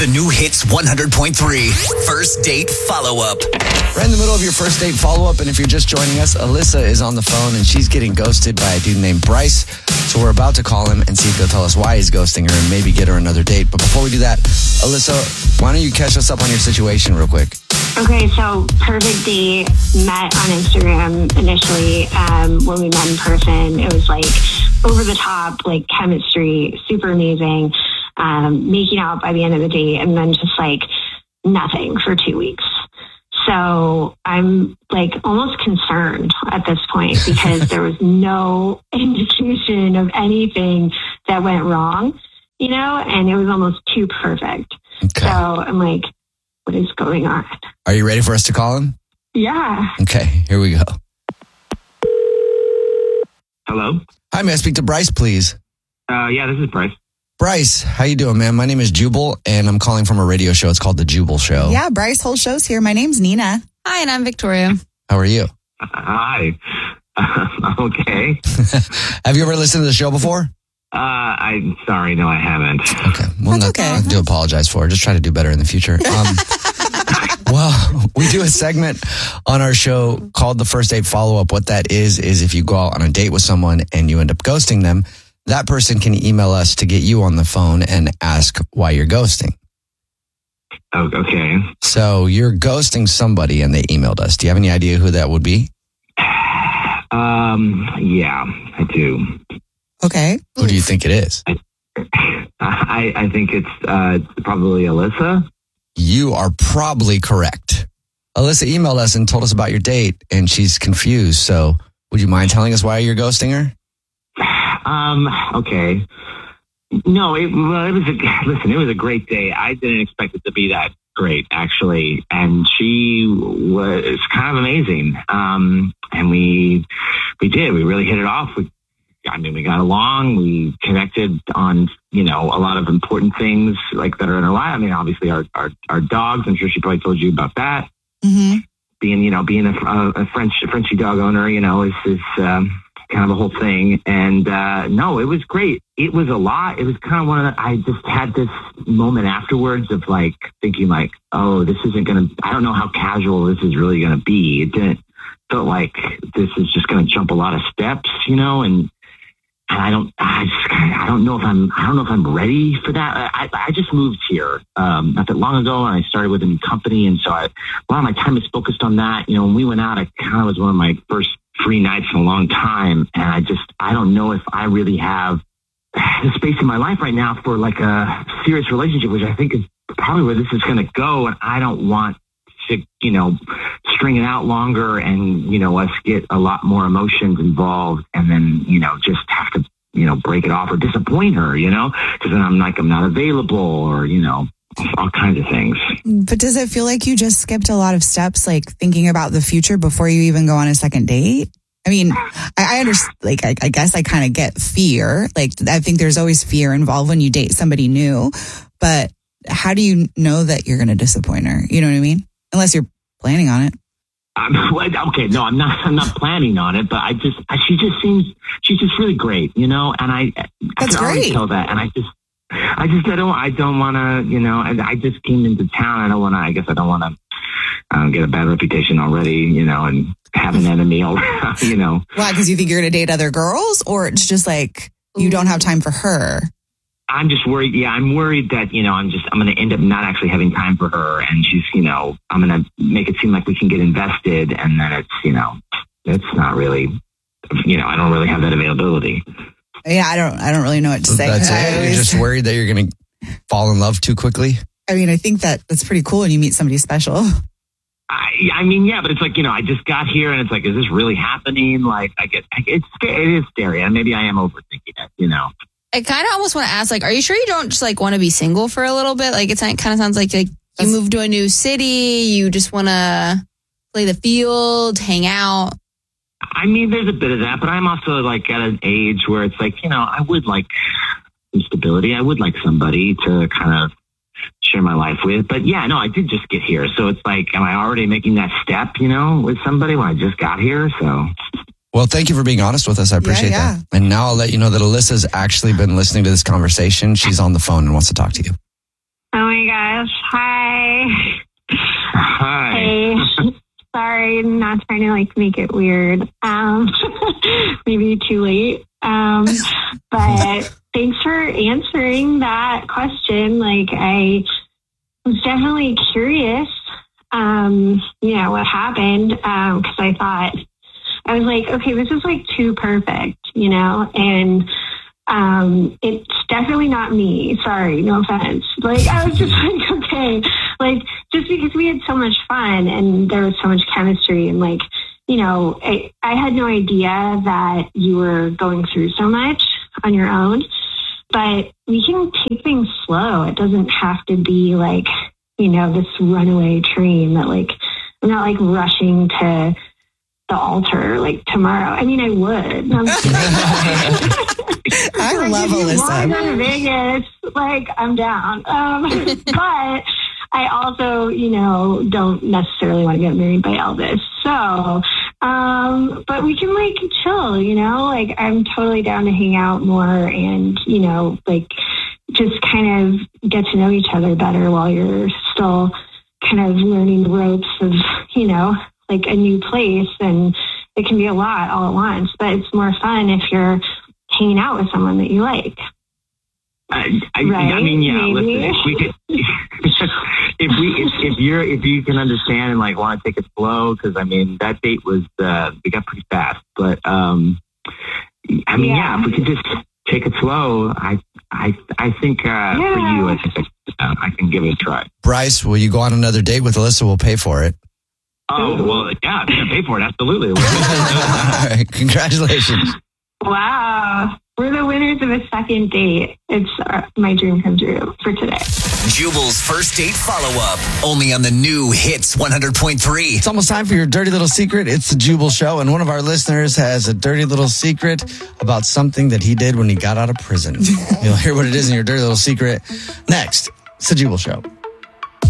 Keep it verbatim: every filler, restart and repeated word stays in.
The new Hits one hundred point three First Date Follow-Up. We're in the middle of your first date follow-up, and if you're just joining us, Alyssa is on the phone, and she's getting ghosted by a dude named Bryce. So we're about to call him and see if he'll tell us why he's ghosting her and maybe get her another date. But before we do that, Alyssa, why don't you catch us up on your situation real quick? Okay, so perfect date, met on Instagram initially. Um, when we met in person, it was like over the top, like chemistry, super amazing. Um, making out by the end of the date, and then just like nothing for two weeks. So I'm like almost concerned at this point because there was no indication of anything that went wrong, you know, and it was almost too perfect. Okay. So I'm like, what is going on? Are you ready for us to call him? Yeah. Okay, here we go. Hello? Hi, may I speak to Bryce, please? Uh, yeah, this is Bryce. Bryce, how you doing, man? My name is Jubal, and I'm calling from a radio show. It's called The Jubal Show. Yeah, Bryce, whole show's here. My name's Nina. Hi, and I'm Victoria. How are you? Hi. I'm okay. Have you ever listened to the show before? Uh, I'm sorry, no, I haven't. Okay. Well, That's not, okay. I do apologize for it. Just try to do better in the future. Um, well, we do a segment on our show called the First Date Follow-Up. What that is, is if you go out on a date with someone and you end up ghosting them, that person can email us to get you on the phone and ask why you're ghosting. Oh, okay. So you're ghosting somebody and they emailed us. Do you have any idea who that would be? Um, yeah, I do. Okay. Who do you think it is? I, I think it's uh, probably Alyssa. You are probably correct. Alyssa emailed us and told us about your date, and she's confused. So would you mind telling us why you're ghosting her? Um, okay. No, it, well, it was a, listen, it was a great day. I didn't expect it to be that great, actually. And she was kind of amazing. Um, and we, we did, we really hit it off. We, I mean, we got along, we connected on, you know, a lot of important things like that are in our life. I mean, obviously our, our, our dogs, I'm sure she probably told you about that. Mm-hmm. Being, you know, being a, a French, a Frenchy dog owner, you know, is, is, um, kind of a whole thing. And, uh, no, it was great. It was a lot. It was kind of one of the, I just had this moment afterwards of like thinking like, oh, this isn't going to, I don't know how casual this is really going to be. It didn't felt like this is just going to jump a lot of steps, you know, and, and I don't, I just, I don't know if I'm, I don't know if I'm ready for that. I, I just moved here, um, not that long ago, and I started with a new company. And so I, a lot of my time is focused on that. You know, when we went out, I kind of was one of my first free nights in a long time. And I just, I don't know if I really have the space in my life right now for like a serious relationship, which I think is probably where this is going to go. And I don't want to, you know, string it out longer and, you know, us get a lot more emotions involved and then, you know, just have to, you know, break it off or disappoint her, you know, because then I'm like, I'm not available or, you know, all kinds of things. But does it feel like you just skipped a lot of steps, like thinking about the future before you even go on a second date? I mean, I, I understand, like, I, I guess I kind of get fear. Like, I think there's always fear involved when you date somebody new. But how do you know that you're going to disappoint her? You know what I mean? Unless you're planning on it. Um, okay, no, I'm not. I'm not planning on it, but I just, she just seems, she's just really great, you know. And I, I That's can always great. tell that. And I just, I just, I don't, I don't want to, you know. And I just came into town. I don't want to. I guess I don't want to uh, get a bad reputation already, you know, and have an enemy, all, you know. Why? Because you think you're going to date other girls, or it's just like you don't have time for her? I'm just worried. Yeah, I'm worried that, you know, I'm just, I'm going to end up not actually having time for her. And she's, you know, I'm going to make it seem like we can get invested. And then it's, you know, it's not really, you know, I don't really have that availability. Yeah, I don't. I don't really know what to say. That's I it. You're always- just worried that you're going to fall in love too quickly. I mean, I think that that's pretty cool when you meet somebody special. I, I mean, yeah, but it's like, you know, I just got here and it's like, is this really happening? Like, I get, it's, it is scary. And maybe I am overthinking it, you know. I kind of almost want to ask, like, are you sure you don't just like want to be single for a little bit? Like, it's kind of sounds like like you moved to a new city, you just want to play the field, hang out. I mean, there's a bit of that, but I'm also like at an age where it's like, you know, I would like some stability. I would like somebody to kind of share my life with. But yeah, no, I did just get here. So it's like, am I already making that step, you know, with somebody when I just got here? So. Well, thank you for being honest with us. I appreciate yeah. that. And now I'll let you know that Alyssa's actually been listening to this conversation. She's on the phone and wants to talk to you. Oh my gosh. Hi. Hi. Hey. Sorry, not trying to like make it weird. Um, maybe too late. Um, but thanks for answering that question. Like, I was definitely curious, um, you know, what happened. Um, cause I thought, I was like, okay, this is like too perfect, you know, and, um, it's definitely not me. Sorry, no offense. Like, I was just like, okay, like, just because we had so much fun and there was so much chemistry and like, you know, I, I had no idea that you were going through so much on your own, but we can take things slow. It doesn't have to be like, you know, this runaway train that like, I'm not like rushing to the altar like tomorrow. I mean, I would. No, I like, love if you Alyssa. want to go to Vegas, like, I'm down. Um, but I also, you know, don't necessarily want to get married by Elvis. So, um, but we can like chill, you know, like I'm totally down to hang out more and, you know, like just kind of get to know each other better while you're still kind of learning the ropes of, you know, like a new place. And it can be a lot all at once, but it's more fun if you're hanging out with someone that you like. I, I, Right? I mean, yeah. Maybe. Listen, if we could, if we, if, if you're, if you can understand and like want to take it slow, because I mean that date was, uh, we got pretty fast. But um, I mean, yeah. Yeah. if we could just take it slow, I, I, I think uh, Yeah. for you, I think uh, I can give it a try. Bryce, will you go on another date with Alyssa? We'll pay for it. Oh well, yeah, yeah pay for it, absolutely. All right, congratulations. Wow. We're the winners of a second date. It's uh, my dream come true for today. Jubal's first date follow-up. Only on the new Hits one hundred point three. It's almost time for your dirty little secret. It's the Jubal Show, and one of our listeners has a dirty little secret about something that he did when he got out of prison. You'll hear what it is in your dirty little secret next. It's the Jubal Show.